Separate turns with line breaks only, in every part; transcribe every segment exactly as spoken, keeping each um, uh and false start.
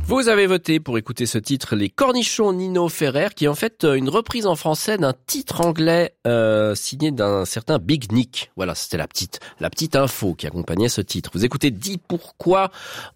Vous avez voté pour écouter ce titre, Les Cornichons Nino Ferrer, qui est en fait une reprise en français d'un titre anglais euh, signé d'un certain Big Nick. Voilà, c'était la petite la petite info qui accompagnait ce titre. Vous écoutez Dis pourquoi.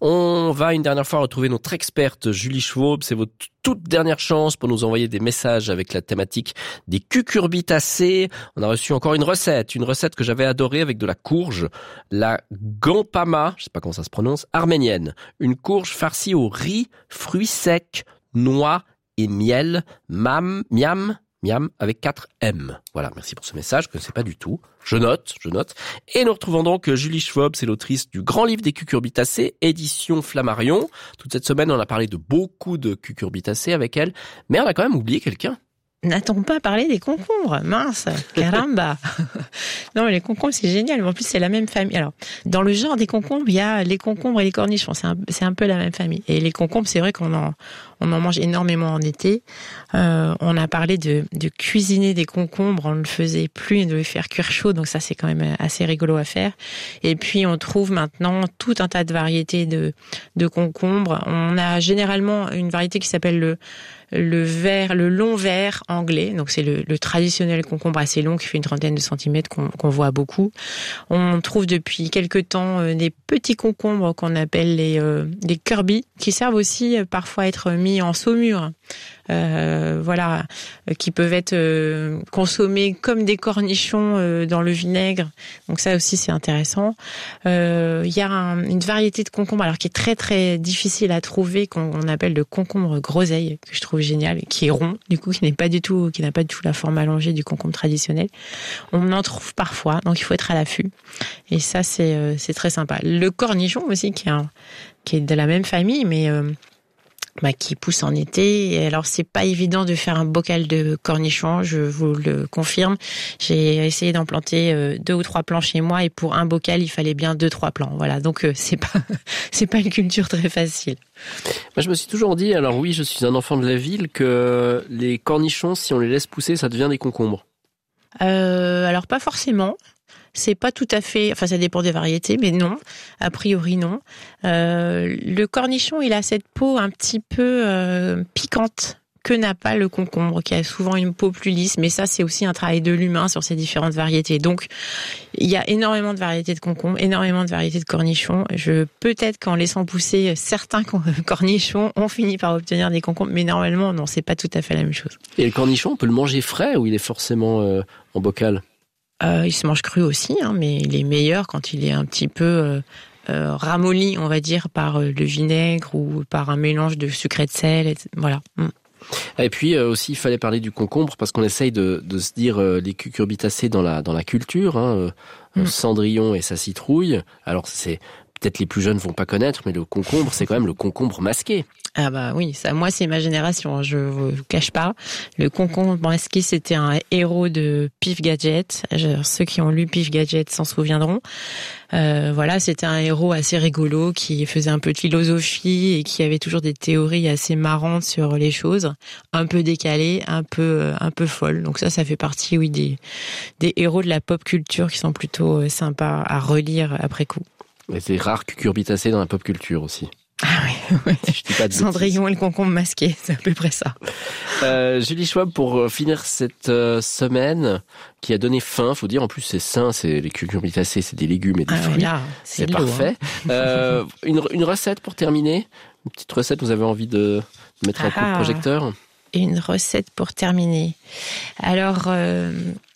On va une dernière fois retrouver notre experte Julie Schwab. C'est votre toute dernière chance pour nous envoyer des messages avec la thématique des cucurbitacées. On a reçu encore une recette, une recette que j'avais adorée avec de la courge, la gampama, je sais pas comment ça se prononce, arménienne. Une courge farcie au riz, fruits secs, noix et miel, mam, miam, miam, avec quatre M. Voilà, merci pour ce message, je ne sais pas du tout. Je note, je note. Et nous retrouvons donc Julie Schwab, c'est l'autrice du Grand Livre des cucurbitacées, édition Flammarion. Toute cette semaine, on a parlé de beaucoup de cucurbitacées avec elle, mais on a quand même oublié quelqu'un.
N'a-t-on pas parlé des concombres? Mince, caramba. Non, mais les concombres, c'est génial. Mais en plus, c'est la même famille. Alors, dans le genre des concombres, il y a les concombres et les cornichons. C'est un, c'est un peu la même famille. Et les concombres, c'est vrai qu'on en, on en mange énormément en été. Euh, on a parlé de, de cuisiner des concombres. On ne le faisait plus et de les faire cuire chaud. Donc ça, c'est quand même assez rigolo à faire. Et puis, on trouve maintenant tout un tas de variétés de, de concombres. On a généralement une variété qui s'appelle le, le vert, le long vert anglais. Donc c'est le, le traditionnel concombre assez long qui fait une trentaine de centimètres qu'on, qu'on voit beaucoup. On trouve depuis quelque temps euh, des petits concombres qu'on appelle les, euh, les Kirby, qui servent aussi euh, parfois à être mis en saumure. Euh, voilà, euh, qui peuvent être euh, consommés comme des cornichons euh, dans le vinaigre. Donc ça aussi c'est intéressant. Euh, il y a un, une variété de concombre alors qui est très très difficile à trouver qu'on on appelle le concombre groseille, que je trouve génial, qui est rond du coup, qui n'est pas du tout, qui n'a pas du tout la forme allongée du concombre traditionnel. On en trouve parfois, donc il faut être à l'affût. Et ça c'est euh, c'est très sympa. Le cornichon aussi qui est un, qui est de la même famille, mais euh, Bah, qui pousse en été. Et alors, c'est pas évident de faire un bocal de cornichons, je vous le confirme. J'ai essayé d'en planter euh, deux ou trois plants chez moi et pour un bocal, il fallait bien deux, trois plants. Voilà. Donc, euh, c'est pas, c'est pas une culture très facile.
Moi, je me suis toujours dit, alors oui, je suis un enfant de la ville, que les cornichons, si on les laisse pousser, ça devient des concombres.
Euh, alors, pas forcément. C'est pas tout à fait, enfin ça dépend des variétés, mais non, a priori non. Euh, le cornichon, il a cette peau un petit peu euh, piquante que n'a pas le concombre, qui a souvent une peau plus lisse, mais ça c'est aussi un travail de l'humain sur ces différentes variétés. Donc il y a énormément de variétés de concombres, énormément de variétés de cornichons. Je peut-être qu'en laissant pousser certains cornichons, on finit par obtenir des concombres, mais normalement non, c'est pas tout à fait la même chose.
Et le cornichon, on peut le manger frais ou il est forcément euh, en bocal?
Euh, il se mange cru aussi, hein, mais il est meilleur quand il est un petit peu euh, euh, ramolli, on va dire, par le vinaigre ou par un mélange de sucre et de sel. Et voilà. Mm.
Et puis euh, aussi, il fallait parler du concombre parce qu'on essaye de, de se dire euh, les cucurbitacées dans la dans la culture, hein, euh, mm. Cendrillon et sa citrouille. Alors c'est peut-être les plus jeunes vont pas connaître, mais le concombre, c'est quand même le concombre masqué.
Ah bah oui, ça, moi c'est ma génération, je vous cache pas. Le concombre masqué, c'était un héros de Pif Gadget. Alors, ceux qui ont lu Pif Gadget s'en souviendront. Euh, voilà, c'était un héros assez rigolo qui faisait un peu de philosophie et qui avait toujours des théories assez marrantes sur les choses, un peu décalées, un peu un peu folles. Donc ça, ça fait partie, oui, des des héros de la pop culture qui sont plutôt sympas à relire après coup.
Et c'est rare cucurbitacées dans la pop culture aussi.
Ah oui, oui.
Je dis pas de
Cendrillon et le concombre masqué, c'est à peu près ça.
Euh, Julie Schwab, pour finir cette euh, semaine qui a donné faim, faut dire, en plus c'est sain, c'est les cucurbitacées, c'est des légumes et des
ah
fruits,
là, c'est,
c'est
l'eau,
parfait.
Hein.
Euh, une, une recette pour terminer, une petite recette, vous avez envie de mettre un ah, coup de projecteur?
Une recette pour terminer. Alors, euh,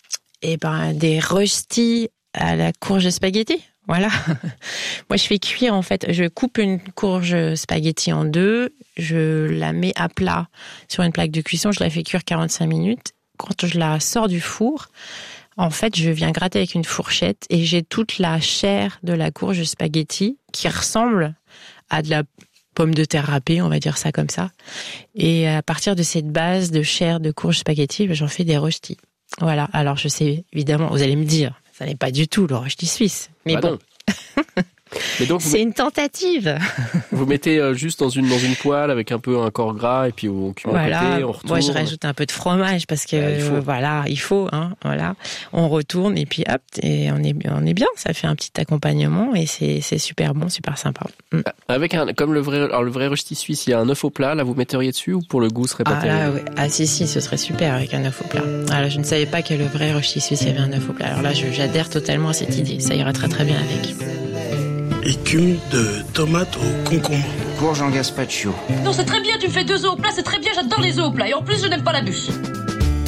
eh ben, des röstis à la courge spaghetti. Voilà. Moi, je fais cuire, en fait, je coupe une courge spaghetti en deux, je la mets à plat sur une plaque de cuisson, je la fais cuire quarante-cinq minutes. Quand je la sors du four, en fait, je viens gratter avec une fourchette et j'ai toute la chair de la courge spaghetti qui ressemble à de la pomme de terre râpée, on va dire ça comme ça. Et à partir de cette base de chair de courge spaghetti, j'en fais des röstis. Voilà. Alors, je sais, évidemment, vous allez me dire, ça n'est pas du tout le rösti suisse. Mais
bah
bon.
Mais donc,
c'est une tentative.
Vous mettez euh, juste dans une dans une poêle avec un peu un corps gras et puis on cuit
voilà.
à côté, on retourne.
Moi, je rajoute un peu de fromage parce que
ouais, il faut.
euh, voilà, il faut. Hein, voilà, on retourne et puis hop, et on est on est bien. Ça fait un petit accompagnement et c'est c'est super bon, super sympa. Mm.
Avec un comme le vrai alors le vrai rösti suisse, il y a un œuf au plat. Là, vous metteriez dessus ou pour le goût, ce serait pas
Ah
terrible.
là, ouais. Ah si si, ce serait super avec un œuf au plat. Ah là, je ne savais pas que le vrai rösti suisse il y avait un œuf au plat. Alors là, je, j'adhère totalement à cette idée. Ça ira très très bien avec.
Écume de tomates au concombre.
Courge en gazpacho.
Non, c'est très bien, tu me fais deux œufs au plat, c'est très bien, j'adore les œufs au plat. Et en plus, je n'aime pas la bûche.